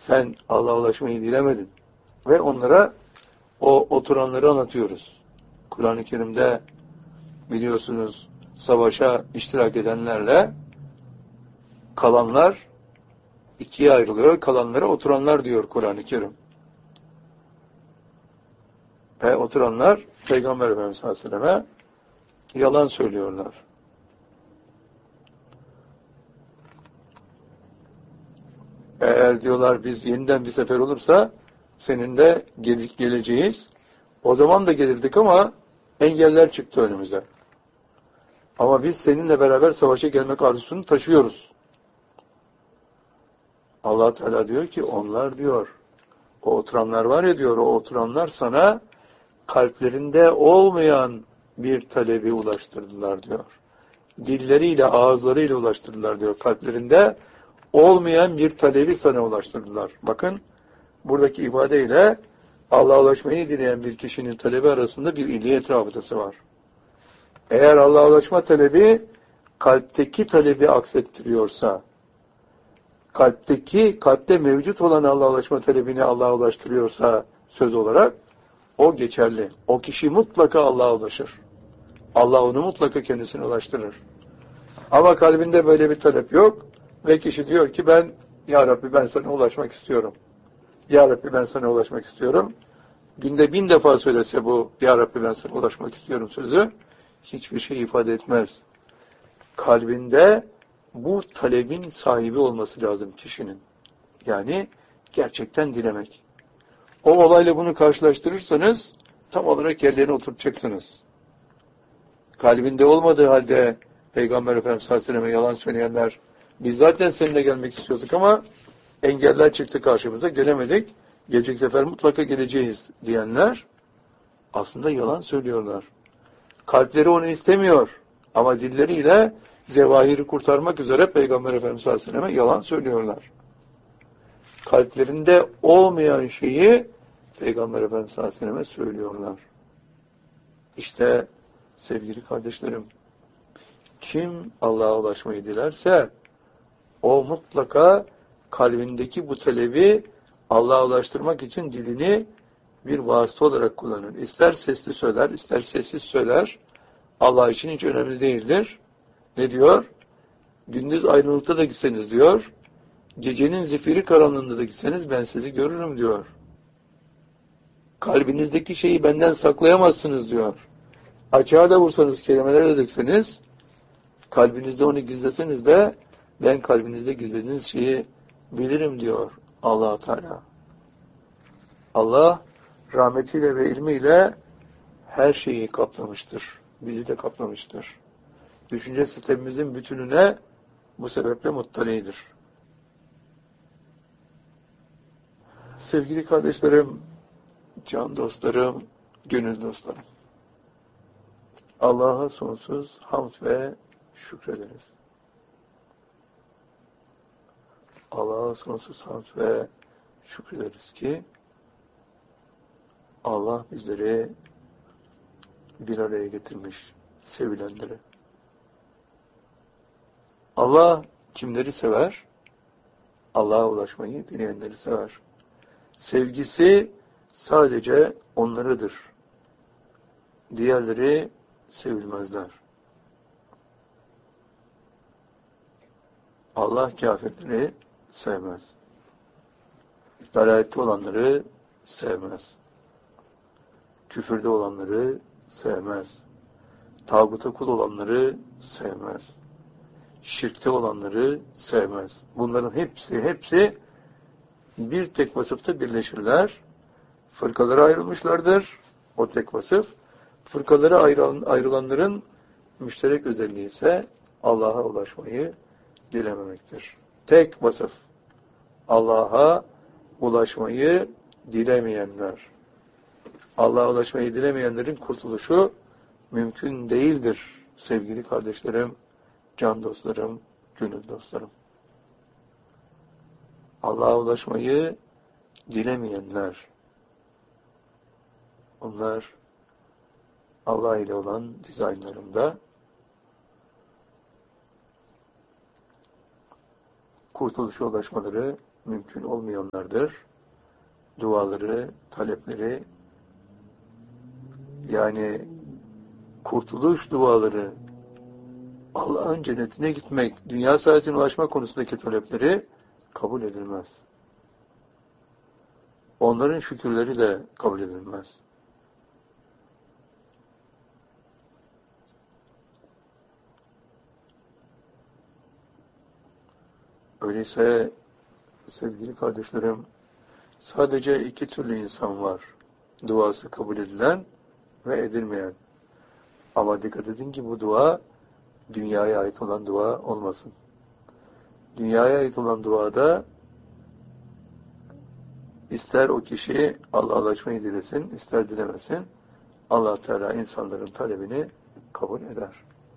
Sen Allah'a ulaşmayı dilemedin. Ve onlara o oturanları anlatıyoruz. Kur'an-ı Kerim'de biliyorsunuz savaşa iştirak edenlerle kalanlar ikiye ayrılıyor. Kalanlara oturanlar diyor Kur'an-ı Kerim. Ve oturanlar Peygamber Efendimiz sallallahu aleyhi ve selleme yalan söylüyorlar. Eğer diyorlar biz yeniden bir sefer olursa seninle geleceğiz. O zaman da gelirdik ama engeller çıktı önümüze. Ama biz seninle beraber savaşa gelmek arzusunu taşıyoruz. Allah Teala diyor ki onlar diyor, o oturanlar var ya diyor, o oturanlar sana kalplerinde olmayan bir talebi ulaştırdılar diyor. Dilleriyle, ağızlarıyla ulaştırdılar diyor. Kalplerinde olmayan bir talebi sana ulaştırdılar. Bakın, buradaki ifadeyle Allah'a ulaşmayı dileyen bir kişinin talebi arasında bir illiyet rabıtası var. Eğer Allah'a ulaşma talebi kalpteki talebi aksettiriyorsa, kalpte mevcut olan Allah'a ulaşma talebini Allah'a ulaştırıyorsa söz olarak, o geçerli. O kişi mutlaka Allah'a ulaşır. Allah onu mutlaka kendisine ulaştırır. Ama kalbinde böyle bir talep yok ve kişi diyor ki Ya Rabbi ben sana ulaşmak istiyorum. Ya Rabbi ben sana ulaşmak istiyorum. Günde 1000 defa söylese bu Ya Rabbi ben sana ulaşmak istiyorum sözü hiçbir şey ifade etmez. Kalbinde bu talebin sahibi olması lazım kişinin. Yani gerçekten dilemek. O olayla bunu karşılaştırırsanız tam olarak yerlerine oturtacaksınız. Kalbinde olmadığı halde Peygamber Efendimiz sallallahu aleyhi ve selleme yalan söyleyenler biz zaten seninle gelmek istiyorduk ama engeller çıktı karşımıza gelemedik. Gelecek sefer mutlaka geleceğiz diyenler aslında yalan söylüyorlar. Kalpleri onu istemiyor ama dilleriyle zevahiri kurtarmak üzere Peygamber Efendimiz sallallahu aleyhi ve selleme yalan söylüyorlar. Kalplerinde olmayan şeyi Peygamber Efendimiz sallallahu aleyhi ve selleme söylüyorlar. İşte sevgili kardeşlerim, kim Allah'a ulaşmayı dilerse o mutlaka kalbindeki bu talebi Allah'a ulaştırmak için dilini bir vasıta olarak kullanır. İster sesli söyler, ister sessiz söyler. Allah için hiç önemli değildir. Ne diyor? Gündüz aydınlıkta da gitseniz diyor, gecenin zifiri karanlığında da gitseniz ben sizi görürüm diyor. Kalbinizdeki şeyi benden saklayamazsınız diyor. Açığa da vursanız, kelimelere de dökseniz, kalbinizde onu gizleseniz de ben kalbinizde gizlediğiniz şeyi bilirim diyor Allah Teala. Allah rahmetiyle ve ilmiyle her şeyi kaplamıştır. Bizi de kaplamıştır. Düşünce sistemimizin bütününe bu sebeple muttalidir. Sevgili kardeşlerim, can dostlarım, gönül dostlarım. Allah'a sonsuz hamd ve şükrederiz. Allah'a sonsuz hamd ve şükrederiz ki Allah bizleri bir araya getirmiş, sevilenleri. Allah kimleri sever? Allah'a ulaşmayı dileyenleri sever. Sevgisi sadece onlarıdır. Diğerleri sevilmezler. Allah kafirleri sevmez. Dalalette olanları sevmez. Küfürde olanları sevmez. Tağuta kul olanları sevmez. Şirkte olanları sevmez. Bunların hepsi bir tek vasıfta birleşirler. Fırkalara ayrılmışlardır. O tek vasıf. Fırkalara ayrılanların müşterek özelliği ise Allah'a ulaşmayı dilememektir. Tek vasıf. Allah'a ulaşmayı dilemeyenler. Allah'a ulaşmayı dilemeyenlerin kurtuluşu mümkün değildir. Sevgili kardeşlerim, can dostlarım, gönül dostlarım. Allah'a ulaşmayı dilemeyenler, onlar Allah ile olan dizaynlarında kurtuluşa ulaşmaları mümkün olmayanlardır. Duaları, talepleri, yani kurtuluş duaları, Allah'ın cennetine gitmek, dünya saadetine ulaşmak konusundaki talepleri kabul edilmez. Onların şükürleri de kabul edilmez. Öyleyse sevgili kardeşlerim, sadece iki türlü insan var. Duası kabul edilen ve edilmeyen. Ama dikkat edin ki bu dua dünyaya ait olan dua olmasın. Dünyaya ait olan duada ister o kişi Allah'a ulaşmayı dilesin, ister dilemesin, Allah Teala insanların talebini kabul eder.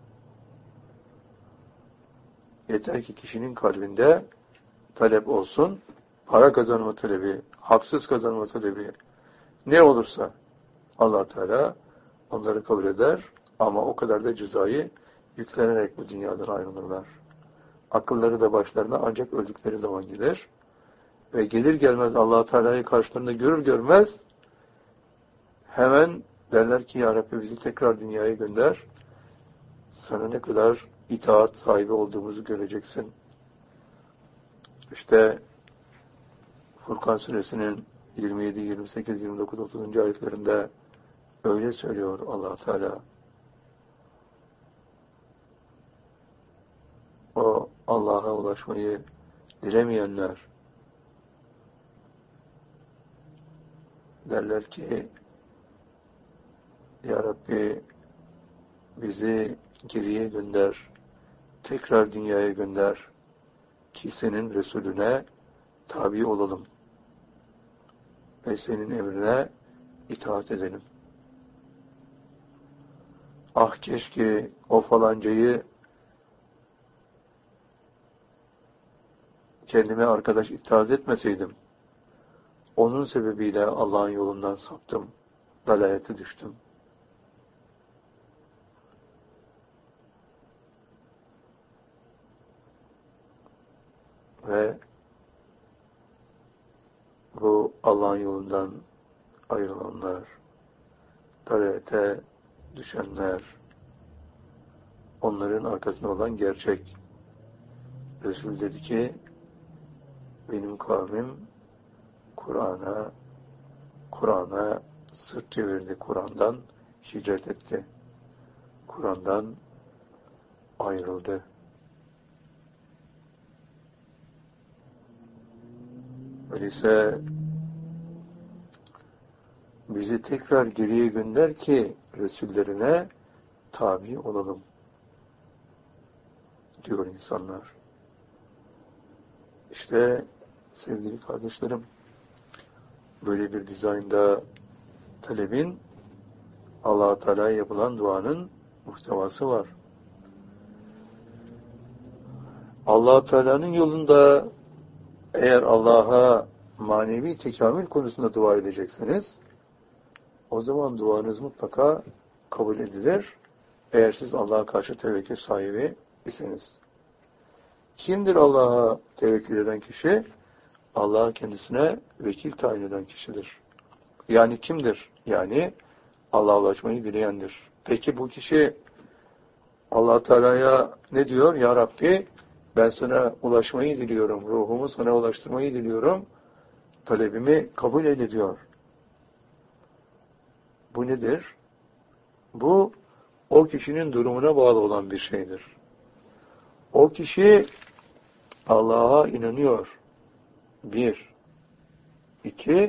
Yeter ki kişinin kalbinde talep olsun, para kazanma talebi, haksız kazanma talebi, ne olursa Allah Teala onları kabul eder ama o kadar da cezayı yüklenerek bu dünyadan ayrılırlar. Akılları da başlarına ancak öldükleri zaman gelir. Ve gelir gelmez Allah Teala'yı karşılarında görür görmez hemen derler ki ya Rabbi bizi tekrar dünyaya gönder. Sana ne kadar itaat sahibi olduğumuzu göreceksin. İşte Furkan suresinin 27, 28, 29, 30. ayetlerinde öyle söylüyor Allah Teala. O Allah'a ulaşmayı dilemeyenler derler ki ya Rabbi bizi geriye gönder, tekrar dünyaya gönder ki senin Resulüne tabi olalım ve senin emrine itaat edelim. Ah keşke o falancayı kendime arkadaş itaat etmeseydim. Onun sebebiyle Allah'ın yolundan saptım, dalalete düştüm. Ve bu Allah'ın yolundan ayrılanlar, dalalete düşenler, onların arkasında olan gerçek. Resul dedi ki, benim kavmim Kur'an'a sırt çevirdi, Kur'an'dan hicret etti. Kur'an'dan ayrıldı. Öyleyse bizi tekrar geriye gönder ki Resullerine tabi olalım diyor insanlar. İşte sevgili kardeşlerim, böyle bir dizaynda talebin Allah-u Teala'ya yapılan duanın muhtevası var. Allah-u Teala'nın yolunda eğer Allah'a manevi tekamül konusunda dua edecekseniz, o zaman duanız mutlaka kabul edilir. Eğer siz Allah'a karşı tevekkül sahibi iseniz. Kimdir Allah'a tevekkül eden kişi? Allah kendisine vekil tayin eden kişidir. Yani kimdir? Yani Allah'a ulaşmayı dileyendir. Peki bu kişi Allah Teala'ya ne diyor? Ya Rabbi ben sana ulaşmayı diliyorum. Ruhumu sana ulaştırmayı diliyorum. Talebimi kabul eyle diyor. Bu nedir? Bu o kişinin durumuna bağlı olan bir şeydir. O kişi Allah'a inanıyor. 1. 2.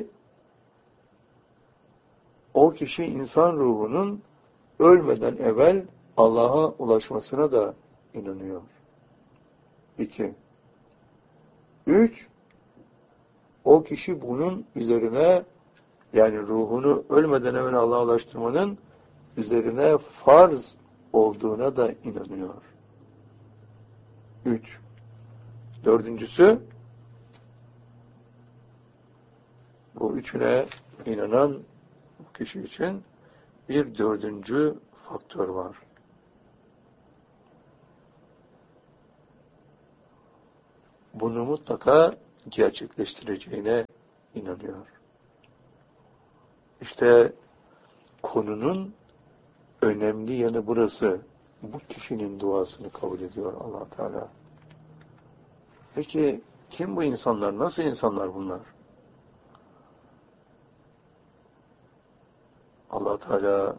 O kişi insan ruhunun ölmeden evvel Allah'a ulaşmasına da inanıyor. 2. 3. O kişi bunun üzerine, yani ruhunu ölmeden evvel Allah'a ulaştırmanın üzerine farz olduğuna da inanıyor. 3. Dördüncüsü, bu üçüne inanan bu kişi için bir dördüncü faktör var. Bunu mutlaka gerçekleştireceğine inanıyor. İşte konunun önemli yanı burası. Bu kişinin duasını kabul ediyor Allah Teala. Peki kim bu insanlar? Nasıl insanlar bunlar? Allah Teala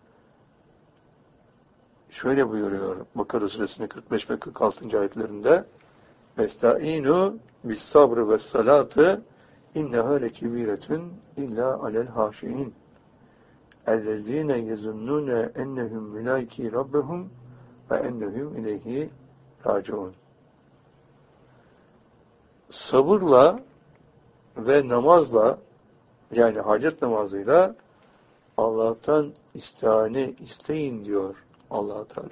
şöyle buyuruyor Bakara Suresinin 45 ve 46. ayetlerinde: "Esta'inu bis sabrı ve salatı inneha lekebiretun illa alel haşiin ellezine yezunnune ennehum mülaki rabbehum ve ennehum ileyhi raciun." Sabırla ve namazla, yani hacet namazıyla Allah'tan istihane isteyin diyor Allah Teala.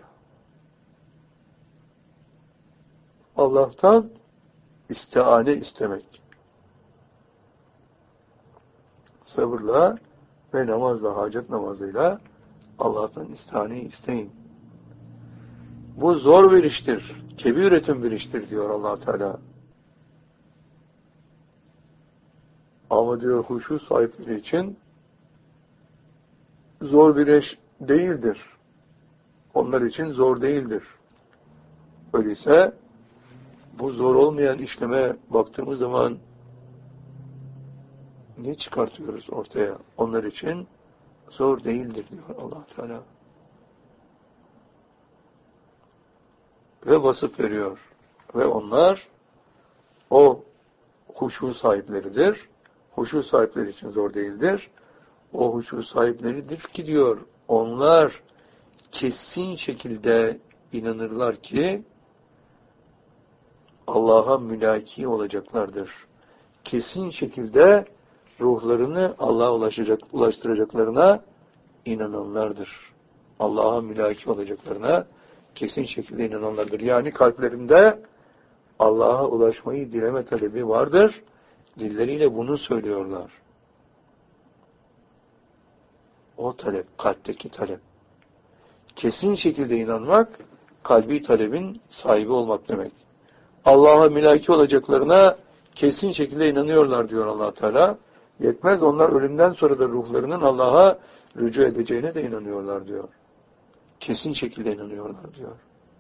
Allah'tan istihane istemek. Sabırla ve namazla, hacet namazıyla Allah'tan istihane isteyin. Bu zor bir iştir. Kebiretün bir iştir diyor Allah Teala. Ama diyor huşu sahipleri için zor bir iş değildir. Onlar için zor değildir. Öyleyse bu zor olmayan işleme baktığımız zaman ne çıkartıyoruz ortaya? Onlar için zor değildir diyor Allah Teala. Ve vasıf veriyor. Ve onlar o huşu sahipleridir. Huşu sahipleri için zor değildir. O huşu sahipleridir ki diyor, onlar kesin şekilde inanırlar ki Allah'a mülaki olacaklardır. Kesin şekilde ruhlarını Allah'a ulaştıracaklarına inananlardır. Allah'a mülaki olacaklarına kesin şekilde inananlardır. Yani kalplerinde Allah'a ulaşmayı dileme talebi vardır. Dilleriyle bunu söylüyorlar. O talep, kalpteki talep. Kesin şekilde inanmak, kalbi talebin sahibi olmak demek. Allah'a mülaki olacaklarına kesin şekilde inanıyorlar diyor Allah Teala. Yetmez, onlar ölümden sonra da ruhlarının Allah'a rücu edeceğine de inanıyorlar diyor. Kesin şekilde inanıyorlar diyor.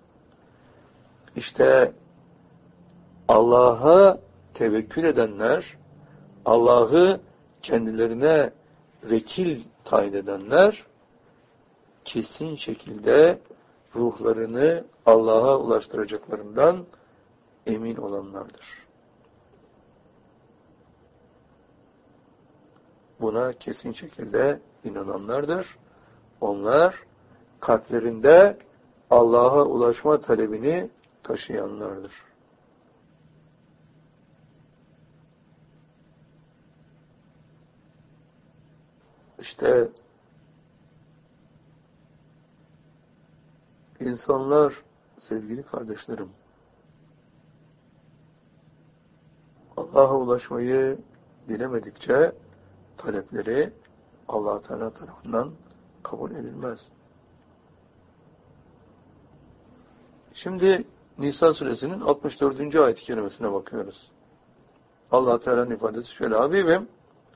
İşte Allah'a tevekkül edenler, Allah'ı kendilerine vekil tayin edenler, kesin şekilde ruhlarını Allah'a ulaştıracaklarından emin olanlardır. Buna kesin şekilde inananlardır. Onlar kalplerinde Allah'a ulaşma talebini taşıyanlardır. İşte insanlar, sevgili kardeşlerim, Allah'a ulaşmayı dilemedikçe talepleri Allah Teala tarafından kabul edilmez. Şimdi Nisa suresinin 64. ayet-i kerimesine bakıyoruz. Allah Teala'nın ifadesi şöyle: Habibim,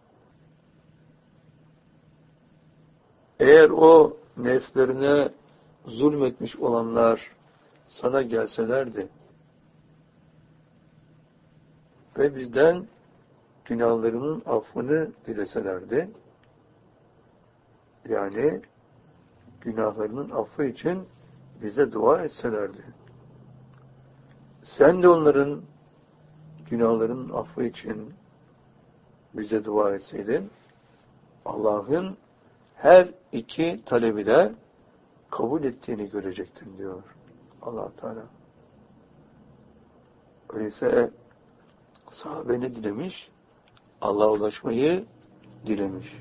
eğer o nefslerine zulmetmiş olanlar sana gelselerdi ve bizden günahlarının affını dileselerdi, yani günahlarının affı için bize dua etselerdi, sen de onların günahlarının affı için bize dua etseydin, Allah'ın her iki talebi de kabul ettiğini görecektin diyor Allah Teala. Öyleyse sahabe ne dilemiş? Allah'a ulaşmayı dilemiş.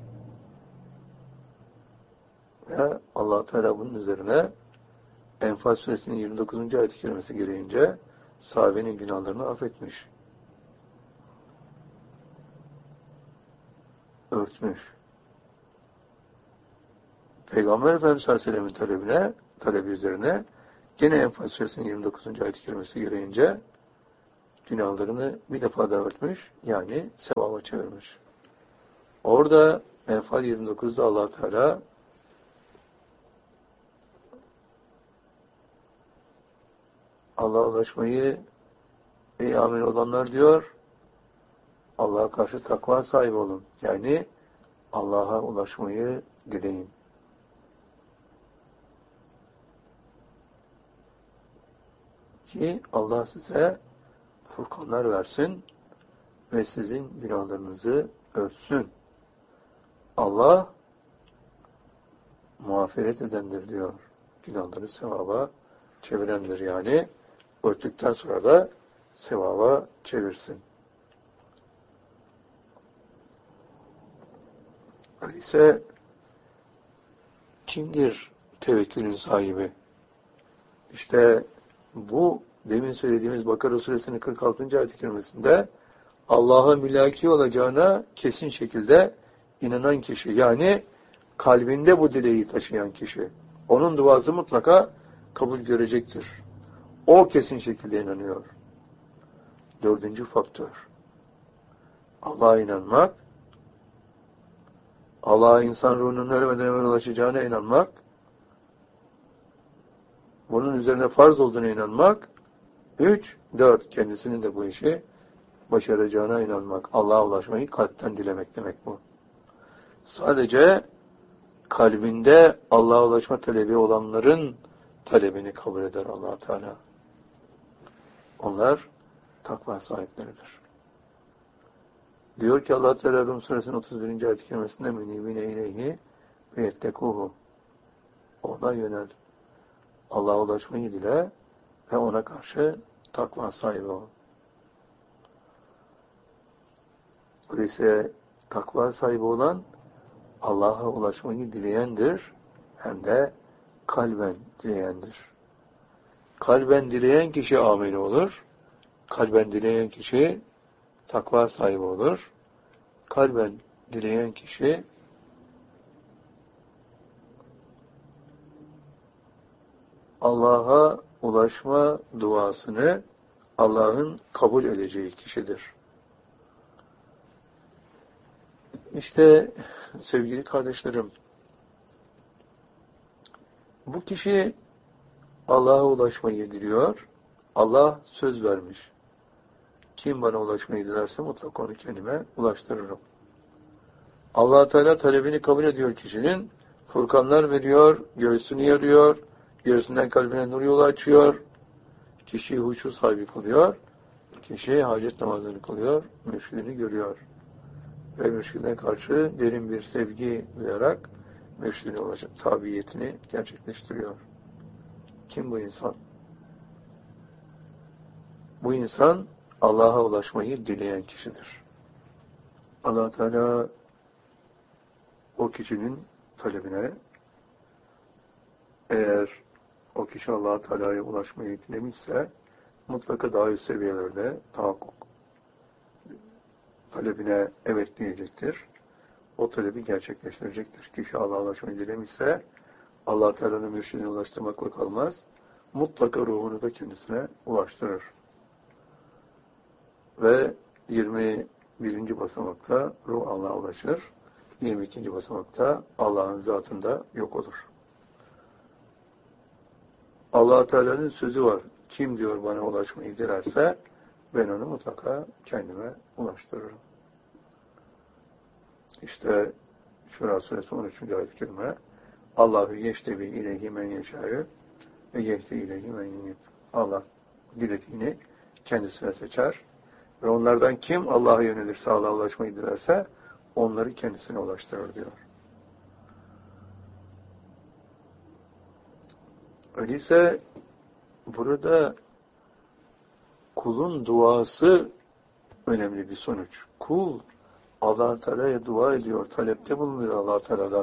Ve Allah Teala bunun üzerine Enfal suresinin 29. ayet-i kerimesi gereğince sahabenin günahlarını affetmiş. Örtmüş. Peygamber Efendimiz sallallahu aleyhi ve sellem'in talebi üzerine gene Enfal suresinin 29. ayet-i kerimesi gereğince günahlarını bir defa da örtmüş, yani sevaba çevirmiş. Orada Enfal 29'da Allah Teala Allah'a ulaşmayı ey amin olanlar diyor, Allah'a karşı takva sahibi olun. Yani Allah'a ulaşmayı dileyin. Ki Allah size furkanlar versin ve sizin günahlarınızı örtsün. Allah mağfiret edendir diyor. Günahları sevaba çevirendir yani. Örttükten sonra da sevaba çevirsin. Öyleyse kimdir tevekkülün sahibi? İşte bu demin söylediğimiz Bakara suresinin 46. ayet-i kerimesinde Allah'a mülaki olacağına kesin şekilde inanan kişi, yani kalbinde bu dileği taşıyan kişi, onun duası mutlaka kabul görecektir. O kesin şekilde inanıyor. 4. faktör. Allah'a inanmak, Allah'a insan ruhunun ölmeden evvel ulaşacağına inanmak, bunun üzerine farz olduğuna inanmak, 3, 4, kendisinin de bu işi başaracağına inanmak. Allah'a ulaşmayı kalpten dilemek demek bu. Sadece kalbinde Allah'a ulaşma talebi olanların talebini kabul eder Allah Teala. Onlar takva sahipleridir. Diyor ki Allah Teala Rum suresinin 31. ayet-i kerimesinde münibine ileyhi ve yettekuhu. Ona yönel. Allah'a ulaşmayı dile ve ona karşı takva sahibi ol. Öyleyse takva sahibi olan Allah'a ulaşmayı dileyendir, hem de kalben dileyendir. Kalben dileyen kişi amin olur. Kalben dileyen kişi takva sahibi olur. Kalben dileyen kişi Allah'a ulaşma duasını Allah'ın kabul edeceği kişidir. İşte sevgili kardeşlerim, bu kişi Allah'a ulaşmayı diliyor. Allah söz vermiş. Kim bana ulaşmayı dilerse mutlaka onu kendime ulaştırırım. Allah Teala talebini kabul ediyor kişinin. Furkanlar veriyor, göğsünü yarıyor, göğsünden kalbine nur yolu açıyor. Kişiyi huşu sahibi kılıyor. Kişi hacet namazını kılıyor, mürşidini görüyor. Ve mürşidine karşı derin bir sevgi duyarak mürşidine ulaşıp tabiyetini gerçekleştiriyor. Kim bu insan? Bu insan Allah'a ulaşmayı dileyen kişidir. Allah Teala o kişinin talebine, eğer o kişi Allah Teala'ya ulaşmayı dilemişse mutlaka daha üst seviyelerde tahakkuk talebine evet diyecektir. O talebi gerçekleştirecektir. Kişi Allah'a ulaşmayı dilemişse Allah Teala'nın mürşidine ulaştırmakla kalmaz. Mutlaka ruhunu da kendisine ulaştırır. Ve 21. basamakta ruh Allah'a ulaşır. 22. basamakta Allah'ın zatında yok olur. Allah Teala'nın sözü var. Kim diyor bana ulaşmayı dilerse ben onu mutlaka kendime ulaştırırım. İşte Şura suresi 13. ayet-i kerime Allahu yeştebi ileyhi men yeşâ'yı ve yehdi ileyhi men yunib. Allah dilediğini kendisine seçer ve onlardan kim Allah'a yönelirse, Allah'a ulaşmayı dilerse onları kendisine ulaştırır diyor. Öyleyse burada kulun duası önemli bir sonuç. Kul Allah Teala'ya dua ediyor, talepte bulunuyor Allah Teala'dan.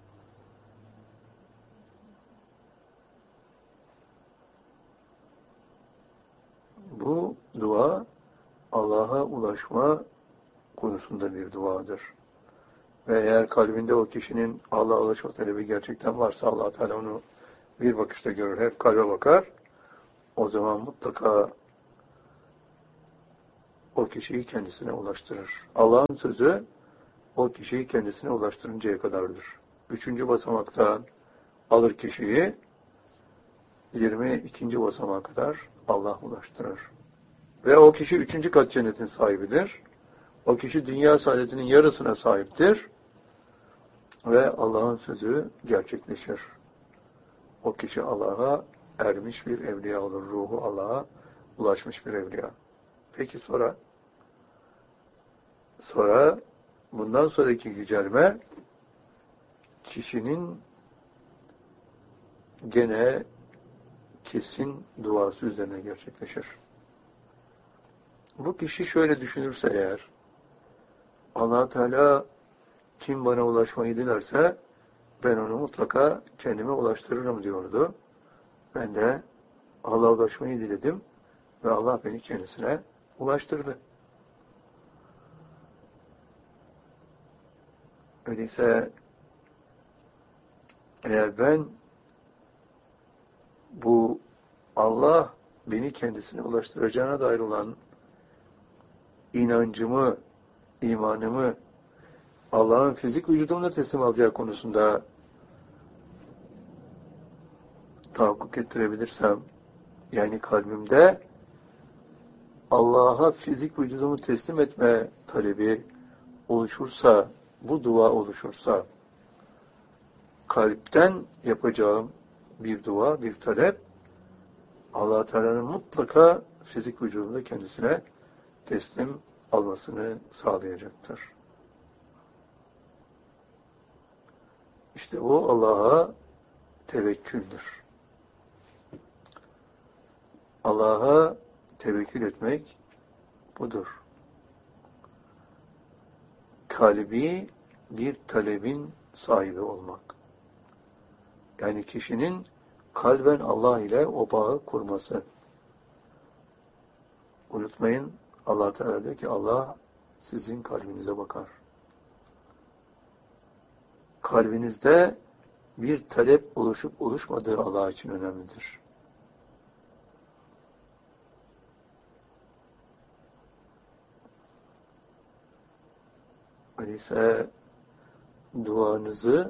Bu dua Allah'a ulaşma konusunda bir duadır. Ve eğer kalbinde o kişinin Allah'a ulaşma talebi gerçekten varsa Allah Teala onu bir bakışta görür, hep kalbe bakar. O zaman mutlaka o kişiyi kendisine ulaştırır. Allah'ın sözü o kişiyi kendisine ulaştırıncaya kadardır. 3. basamaktan alır kişiyi, 22. basamağa kadar Allah ulaştırır. Ve o kişi 3. kat cennetin sahibidir. O kişi dünya saadetinin yarısına sahiptir. Ve Allah'ın sözü gerçekleşir. O kişi Allah'a ermiş bir evliya olur. Ruhu Allah'a ulaşmış bir evliya. Peki sonra bundan sonraki yücelme kişinin gene kesin duası üzerine gerçekleşir. Bu kişi şöyle düşünürse eğer, Allah Teala kim bana ulaşmayı dilerse ben onu mutlaka kendime ulaştırırım diyordu. Ben de Allah'a ulaşmayı diledim ve Allah beni kendisine ulaştırdı. Öyleyse eğer ben bu Allah beni kendisine ulaştıracağına dair olan inancımı, imanımı Allah'ın fizik vücudumla teslim alacağı konusunda tahakkuk ettirebilirsem, yani kalbimde Allah'a fizik vücudumu teslim etme talebi oluşursa, bu dua oluşursa, kalpten yapacağım bir dua, bir talep, Allah Teala'nın mutlaka fizik vücudunda kendisine teslim almasını sağlayacaktır. İşte o Allah'a tevekküldür. Allah'a tevekkül etmek budur. Kalbi bir talebin sahibi olmak. Yani kişinin kalben Allah ile o bağı kurması. Unutmayın, Allah Teala diyor ki Allah sizin kalbinize bakar. Kalbinizde bir talep oluşup oluşmadığı Allah için önemlidir. Öyleyse duanızı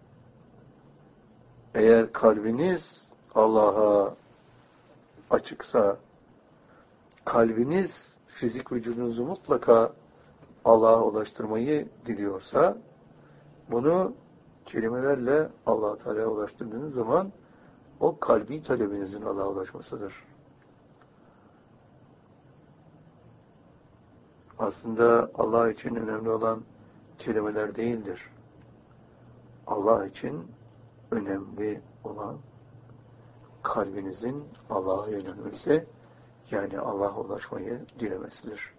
eğer kalbiniz Allah'a açıksa, kalbiniz fizik vücudunuzu mutlaka Allah'a ulaştırmayı diliyorsa, bunu kelimelerle Allah Teala'ya ulaştırdığınız zaman o kalbi talebinizin Allah'a ulaşmasıdır. Aslında Allah için önemli olan kelimeler değildir. Allah için önemli olan kalbinizin Allah'a yönelmesi, yani Allah'a ulaşmayı dilemesidir.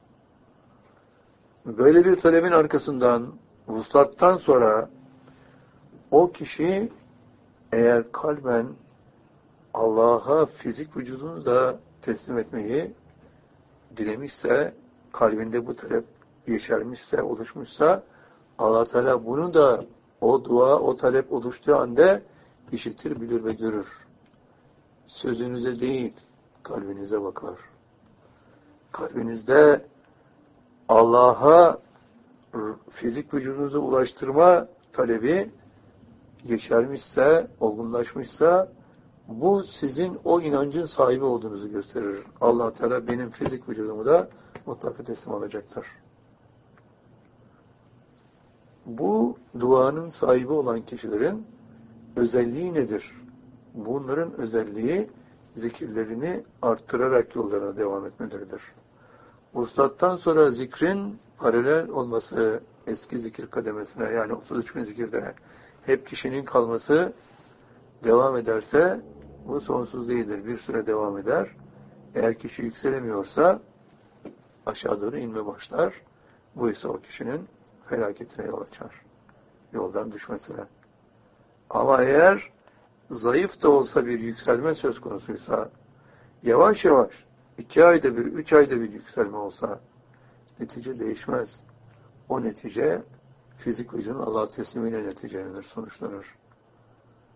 Böyle bir talebin arkasından, vuslattan sonra o kişi eğer kalben Allah'a fizik vücudunu da teslim etmeyi dilemişse, kalbinde bu talep yeşermişse, oluşmuşsa, Allah Teala bunu da o dua, o talep oluştuğu anda işitir, bilir ve görür. Sözünüze değil, kalbinize bakar. Kalbinizde Allah'a fizik vücudunuzu ulaştırma talebi yeşermişse, olgunlaşmışsa, bu sizin o inancın sahibi olduğunuzu gösterir. Allah Teala benim fizik vücudumu da mutlaka teslim alacaktır. Bu duanın sahibi olan kişilerin özelliği nedir? Bunların özelliği zikirlerini arttırarak yollarına devam etmeleridir. Vuslattan sonra zikrin paralel olması eski zikir kademesine, yani 33 bin zikirde hep kişinin kalması devam ederse bu sonsuz değildir. Bir süre devam eder. Eğer kişi yükselemiyorsa aşağı doğru inme başlar. Bu ise o kişinin felaketine yol açar. Yoldan düşmesine. Ama eğer zayıf da olsa bir yükselme söz konusuysa, yavaş yavaş 2 ayda bir, 3 ayda bir yükselme olsa netice değişmez. O netice fizik vücudun Allah teslimiyle neticelenir, sonuçlanır.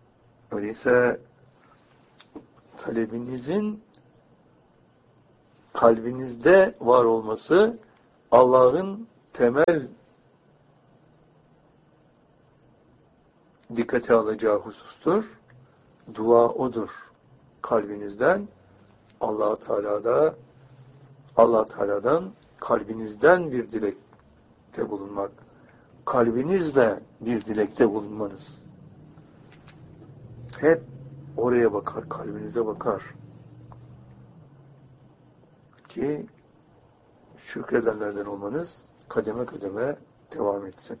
Öyleyse talebinizin kalbinizde var olması Allah'ın temel dikkate alacağı husustur. Dua odur. Kalbinizden Allah Teala'dan kalbinizden bir dilekte bulunmak. Kalbinizle bir dilekte bulunmanız. Hep oraya bakar, kalbinize bakar. Ki şükredenlerden olmanız kademe kademe devam etsin.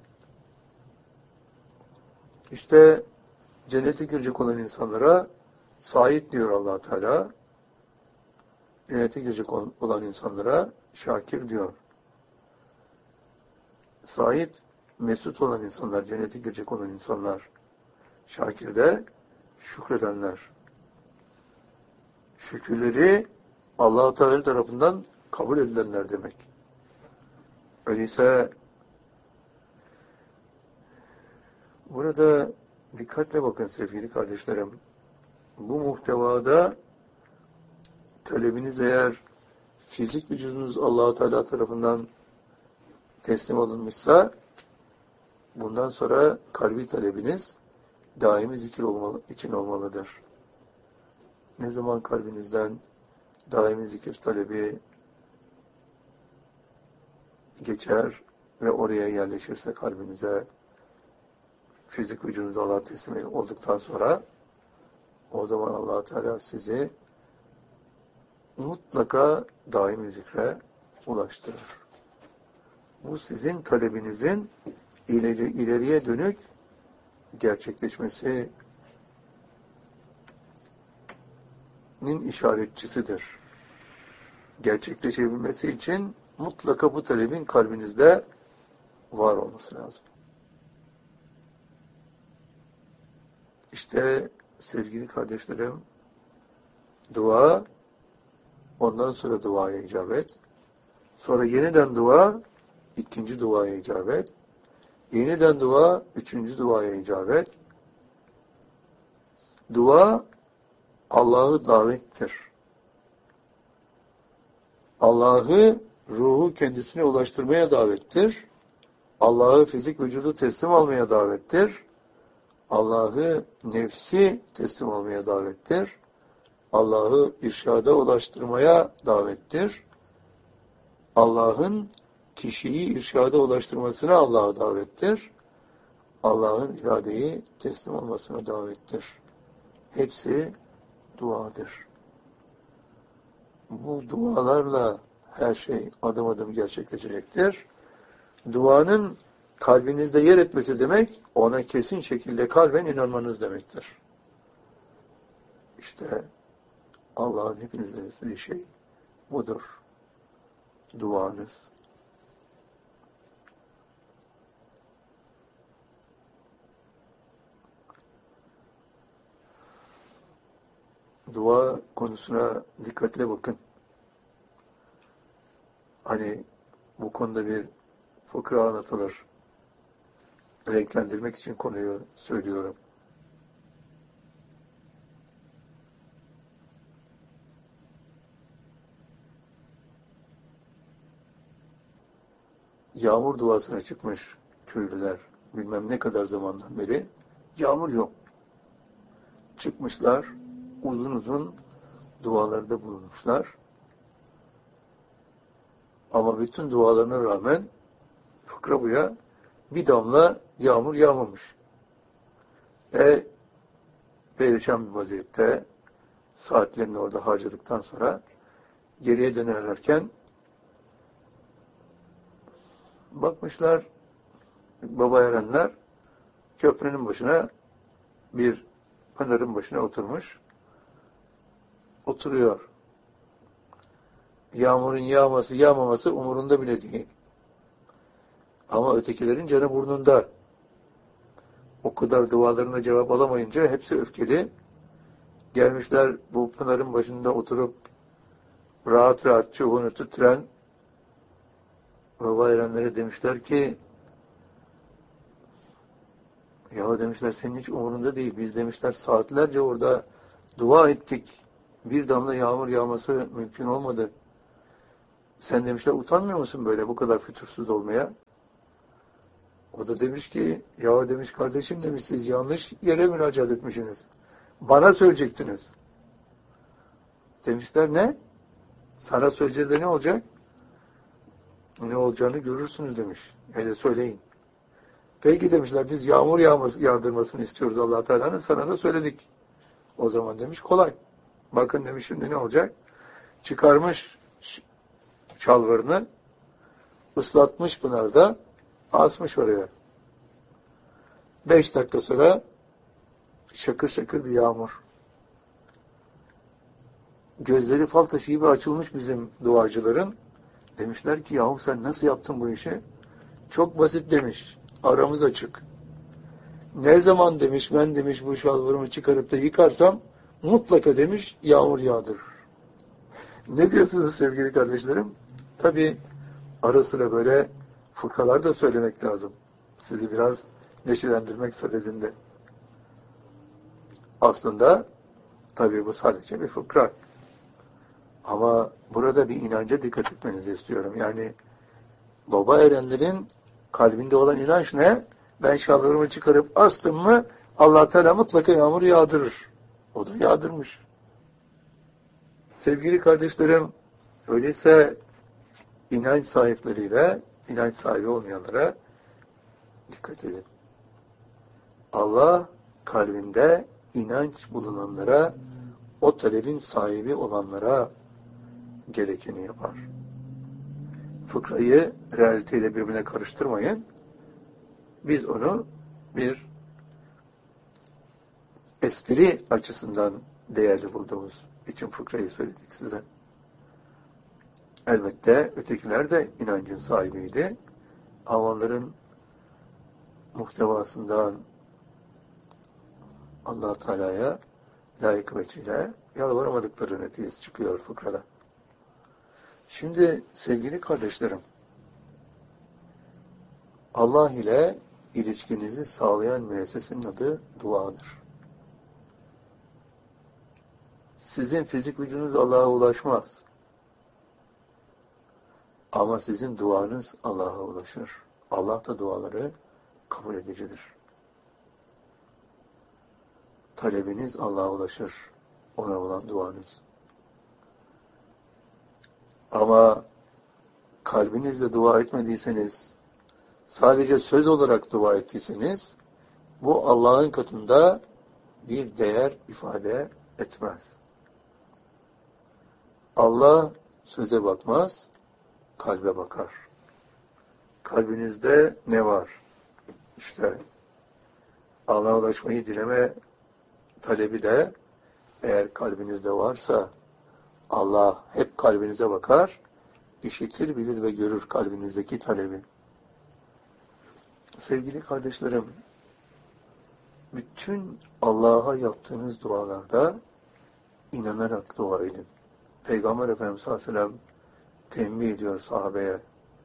İşte cennete girecek olan insanlara Said diyor Allah Teala. Cennete girecek olan insanlara Şakir diyor. Said, mesut olan insanlar, cennete girecek olan insanlar. Şakir de şükredenler. Şükürleri Allah Teala tarafından kabul edilenler demek. Öyleyse burada dikkatle bakın sevgili kardeşlerim. Bu muhtevada talebiniz eğer fizik vücudunuz Allah Teala tarafından teslim alınmışsa bundan sonra kalbi talebiniz daimi zikir için olmalıdır. Ne zaman kalbinizden daimi zikir talebi geçer ve oraya yerleşirse kalbinize fizik vücudunuz Allah'a teslim olduktan sonra o zaman Allah Teala sizi mutlaka daimi zikre ulaştırır. Bu sizin talebinizin ileriye dönük gerçekleşmesinin işaretçisidir. Gerçekleşebilmesi için mutlaka bu talebin kalbinizde var olması lazım. İşte sevgili kardeşlerim, dua, ondan sonra duaya icabet, sonra yeniden dua, ikinci duaya icabet, yeniden dua, üçüncü duaya icabet. Dua, Allah'ı davettir. Allah'ı ruhu kendisine ulaştırmaya davettir. Allah'ı fizik vücudu teslim almaya davettir. Allah'ı nefsi teslim almaya davettir. Allah'ı irşada ulaştırmaya davettir. Allah'ın kişiyi irşada ulaştırmasına Allah'a davettir. Allah'ın iradeyi teslim olmasına davettir. Hepsi duadır. Bu dualarla her şey adım adım gerçekleşecektir. Duanın kalbinizde yer etmesi demek, ona kesin şekilde kalben inanmanız demektir. İşte Allah'ın hepinizden istediği şey budur. Duanız. Dua konusuna dikkatle bakın. Hani bu konuda bir fıkra anlatılır. Renklendirmek için konuyu söylüyorum. Yağmur duasına çıkmış köylüler. Bilmem ne kadar zamandan beri. Yağmur yok. Çıkmışlar. Uzun uzun dualarda bulunmuşlar. Ama bütün dualarına rağmen fıkra buya bir damla yağmur yağmamış. Perişan bir vaziyette saatlerini orada harcadıktan sonra geriye dönerlerken bakmışlar baba erenler köprünün başına bir pınarın başına oturmuş. Oturuyor. Yağmurun yağması yağmaması umurunda bile değil. Ama ötekilerin canı burnunda. O kadar dualarına cevap alamayınca hepsi öfkeli. Gelmişler bu pınarın başında oturup rahat rahat çubuğunu tüttüren baba erenlere demişler ki ya demişler senin hiç umurunda değil. Biz demişler saatlerce orada dua ettik. Bir damla yağmur yağması mümkün olmadı. Sen demişler utanmıyor musun böyle bu kadar fütursuz olmaya? O da demiş ki ya demiş kardeşim demiş siz yanlış yere müracaat etmişsiniz. Bana söyleyecektiniz. Demişler ne? Sana söyleyeceğiz de ne olacak? Ne olacağını görürsünüz demiş. Hele söyleyin. Peki demişler biz yağmur yağdırmasını istiyoruz Allah Teala'nın sana da söyledik. O zaman demiş kolay. Bakın demiş şimdi ne olacak? Çıkarmış şalvarını ıslatmış pınarda asmış oraya. 5 dakika sonra şakır şakır bir yağmur. Gözleri fal taşı gibi açılmış bizim duacıların. Demişler ki yahu sen nasıl yaptın bu işi? Çok basit demiş. Aramız açık. Ne zaman demiş ben demiş bu şalvarımı çıkarıp da yıkarsam mutlaka demiş yağmur yağdırır. Ne diyorsunuz sevgili kardeşlerim? Tabii ara sıra böyle fıkralar da söylemek lazım. Sizi biraz neşelendirmek sadedinde. Aslında tabii bu sadece bir fıkra. Ama burada bir inanca dikkat etmenizi istiyorum. Yani baba erenlerin kalbinde olan inanç ne? Ben şalvarımı çıkarıp astım mı Allah Teala mutlaka yağmur yağdırır. O da yağdırmış. Sevgili kardeşlerim, öyleyse inanç sahipleriyle inanç sahibi olmayanlara dikkat edin. Allah kalbinde inanç bulunanlara, o talebin sahibi olanlara gerekeni yapar. Fıkrayı realiteyle birbirine karıştırmayın. Biz onu bir espri açısından değerli bulduğumuz için fıkrayı söyledik size. Elbette ötekiler de inancın sahibiydi. Ama onların muhtevasından Allah Teala'ya layık veçile yalvaramadıkları neticesi çıkıyor fıkrada. Şimdi sevgili kardeşlerim, Allah ile ilişkinizi sağlayan müessesenin adı duadır. Sizin fizik vücudunuz Allah'a ulaşmaz. Ama sizin duanız Allah'a ulaşır. Allah da duaları kabul edicidir. Talebiniz Allah'a ulaşır. Ona olan duanız. Ama kalbinizle dua etmediyseniz, sadece söz olarak dua ettiyseniz, bu Allah'ın katında bir değer ifade etmez. Allah söze bakmaz, kalbe bakar. Kalbinizde ne var? İşte Allah'a ulaşmayı dileme talebi de eğer kalbinizde varsa Allah hep kalbinize bakar, işitir, bilir ve görür kalbinizdeki talebi. Sevgili kardeşlerim, bütün Allah'a yaptığınız dualarda inanarak dua edin. Peygamber Efendimiz sallallahu aleyhi ve sellem tembih ediyor sahabeye.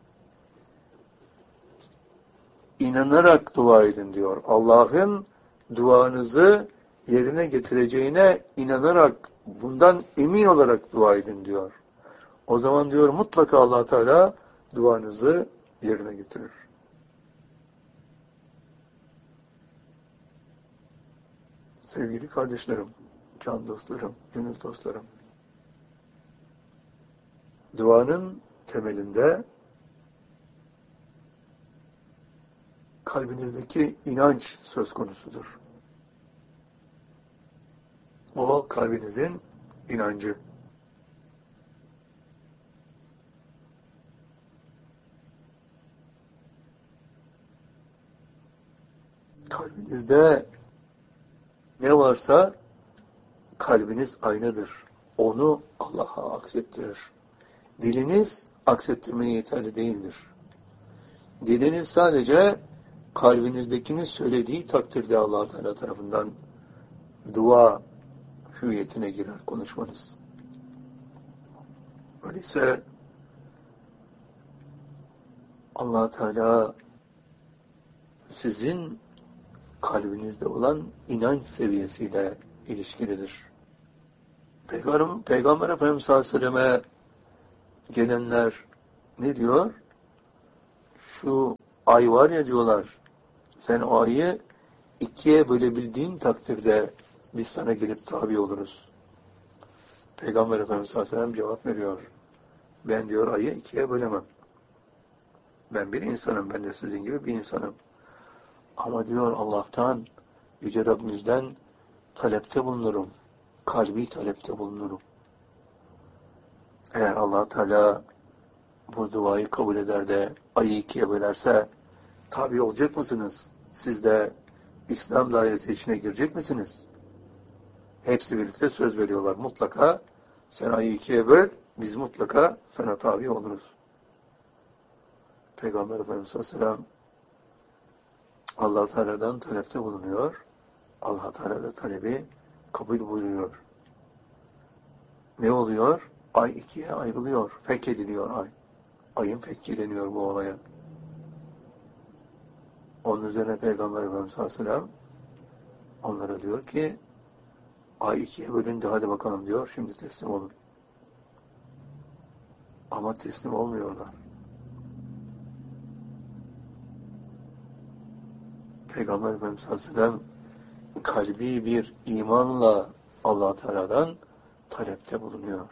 İnanarak dua edin diyor. Allah'ın duanızı yerine getireceğine inanarak, bundan emin olarak dua edin diyor. O zaman diyor mutlaka Allah Teala duanızı yerine getirir. Sevgili kardeşlerim, can dostlarım, gönül dostlarım, duanın temelinde kalbinizdeki inanç söz konusudur. O kalbinizin inancı. Kalbinizde ne varsa kalbiniz aynadır. Onu Allah'a aksettirir. Diliniz aksettirmeye yeterli değildir. Diliniz sadece kalbinizdekini söylediği takdirde Allah Teala tarafından dua hüviyetine girer konuşmanız. Öyleyse Allah Teala sizin kalbinizde olan inanç seviyesiyle ilişkilidir. Peygamber Efendimiz sallallahu aleyhi ve selleme gelenler ne diyor? Şu ay var ya diyorlar, sen o ayı ikiye bölebildiğin takdirde biz sana gelip tabi oluruz. Peygamber Efendimiz sallallahu aleyhi ve sellem cevap veriyor. Ben diyor ayı ikiye bölemem. Ben bir insanım, ben de sizin gibi bir insanım. Ama diyor Allah'tan, Yüce Rabbimizden talepte bulunurum. Kalbi talepte bulunurum. Eğer Allah Teala bu duayı kabul eder de ayı ikiye bölerse tabi olacak mısınız? Siz de İslam dairesi içine girecek misiniz? Hepsi birlikte söz veriyorlar. Mutlaka sen ayı ikiye böl, biz mutlaka sana tabi oluruz. Peygamber Efendimiz Aleyhisselam Allah Teala'dan talepte bulunuyor. Allah Teala da talebi kabul buyuruyor. Ne oluyor? Ay ikiye ayrılıyor. Fethediliyor ay. Ayın fethediliyor bu olaya. Onun üzerine Peygamber Efendimiz Aleyhisselam onlara diyor ki ay ikiye bölündü, hadi bakalım diyor, şimdi teslim olun. Ama teslim olmuyorlar. Peygamber Efendimiz Aleyhisselam kalbi bir imanla Allah Teala'dan talepte bulunuyor.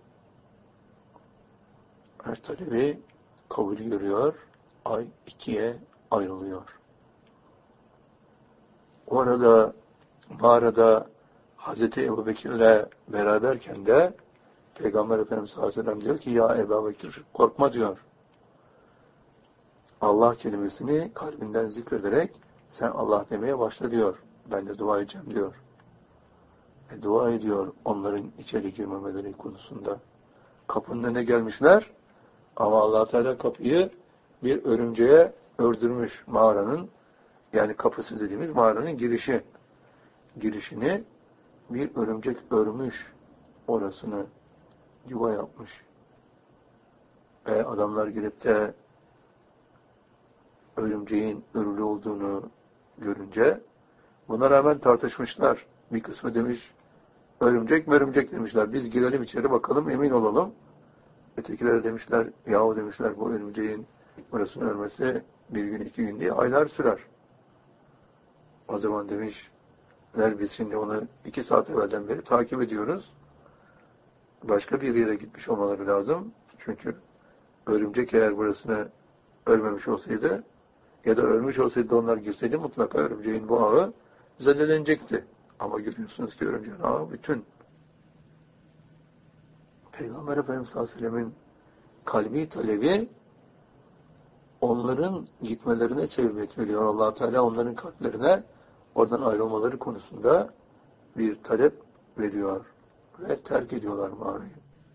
Her talebi kabul görüyor, ay ikiye ayrılıyor. Orada mağarada Hazreti Ebubekir'le beraberken de Peygamber Efendimiz sallallahu aleyhi ve sellem diyor ki ya Ebubekir korkma diyor. Allah kelimesini kalbinden zikrederek sen Allah demeye başla diyor. Ben de dua edeceğim diyor. Dua ediyor onların içeri girmemeleri konusunda. Kapının önüne gelmişler ama Allah Teala kapıyı bir örümceğe ördürmüş mağaranın, yani kapısı dediğimiz mağaranın girişini bir örümcek örmüş, orasını yuva yapmış. Adamlar girip de örümceğin örülü olduğunu görünce buna rağmen tartışmışlar. Bir kısmı demiş örümcek mi örümcek demişler. Biz girelim içeri bakalım emin olalım. Ötekiler demişler yahu demişler bu örümceğin burasını örmesi bir gün iki gün değil aylar sürer. O zaman demişler biz şimdi onu 2 saat evvelden beri takip ediyoruz. Başka bir yere gitmiş olmaları lazım. Çünkü örümcek eğer burasını örmemiş olsaydı ya da örmüş olsaydı onlar girseydi mutlaka örümceğin bu ağı zedelenecekti. Ama görüyorsunuz ki örümceğin ağı bütün. Peygamber Efendimiz sallallahu aleyhi ve sellem'in kalbi talebi onların gitmelerine sebebiyet veriyor. Allah Teala onların kalplerine oradan ayrılmaları konusunda bir talep veriyor ve terk ediyorlar mağarayı.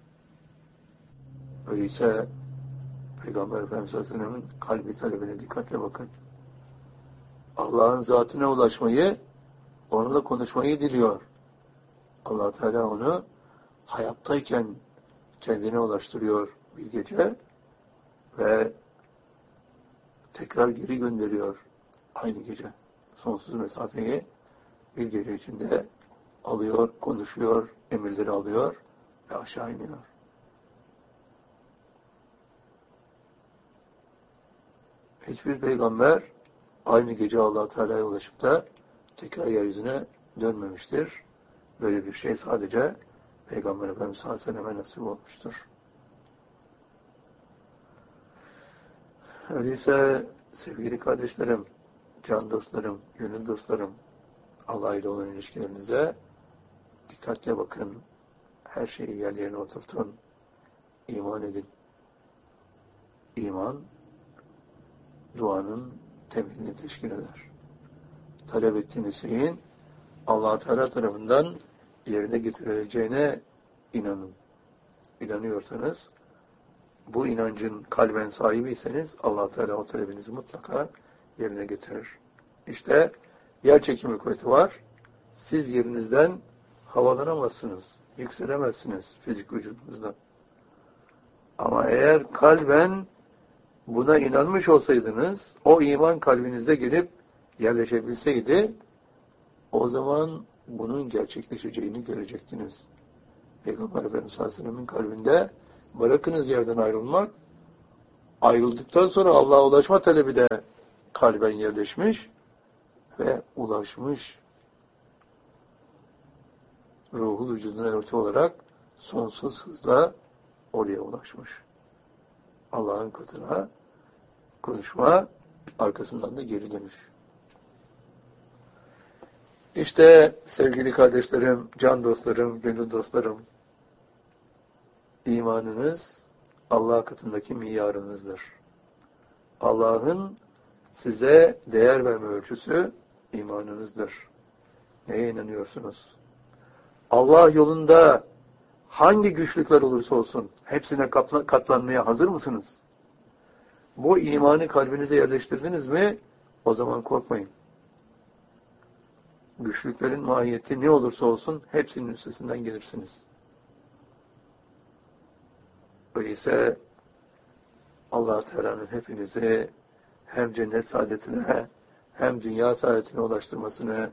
Öyleyse Peygamber Efendimiz Aleyhisselam'ın kalbi talebine dikkatle bakın. Allah'ın zatına ulaşmayı, onunla konuşmayı diliyor. Allah Teala onu hayattayken kendine ulaştırıyor bir gece ve tekrar geri gönderiyor aynı gece. Sonsuz mesafeyi bir gece içinde alıyor, konuşuyor, emirleri alıyor ve aşağı iniyor. Hiçbir peygamber aynı gece Allah Teala'ya ulaşıp da tekrar yeryüzüne dönmemiştir. Böyle bir şey sadece Peygamber Efendimiz sallallahu aleyhi ve selleme nasip olmuştur. Öyleyse sevgili kardeşlerim, can dostlarım, gönül dostlarım, Allah ile olan ilişkilerinize dikkatle bakın. Her şeyi yerlerine oturtun. İman edin. İman, duanın temelini teşkil eder. Talep ettiğiniz şeyin Allah Teala tarafından yerine getirileceğine inanın. İnanıyorsanız, bu inancın kalben sahibiyseniz Allah Teala o talebinizi mutlaka yerine getirir. İşte yer çekimi kuvveti var. Siz yerinizden havalanamazsınız, yükselemezsiniz fizik vücudunuzda. Ama eğer kalben buna inanmış olsaydınız, o iman kalbinize gelip yerleşebilseydi, o zaman bunun gerçekleşeceğini görecektiniz. Peygamber Efendimiz sallallahu aleyhi ve sellem'in kalbinde Bırakınız yerden ayrılmak. Ayrıldıktan sonra Allah'a ulaşma talebi de kalben yerleşmiş ve ulaşmış. Ruhu vücuduna örtü olarak sonsuz hızla oraya ulaşmış. Allah'ın katına konuşma, arkasından da geri dönüş. İşte sevgili kardeşlerim, can dostlarım, gönül dostlarım, imanınız Allah katındaki miyarınızdır. Allah'ın size değer verme ölçüsü imanınızdır. Neye inanıyorsunuz? Allah yolunda hangi güçlükler olursa olsun hepsine katlanmaya hazır mısınız? Bu imanı kalbinize yerleştirdiniz mi? O zaman korkmayın. Güçlüklerin mahiyeti ne olursa olsun hepsinin üstesinden gelirsiniz. Öyleyse Allah Teala'nın hepinizi hem cennet saadetine hem dünya saadetine ulaştırmasını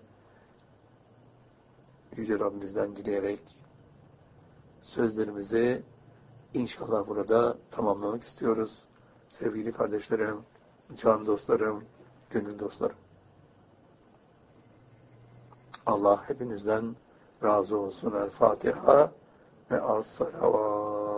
Yüce Rabbimizden dileyerek sözlerimizi inşallah burada tamamlamak istiyoruz. Sevgili kardeşlerim, can dostlarım, gönül dostlarım. Allah hepinizden razı olsun. El Fatiha ve as-salavat.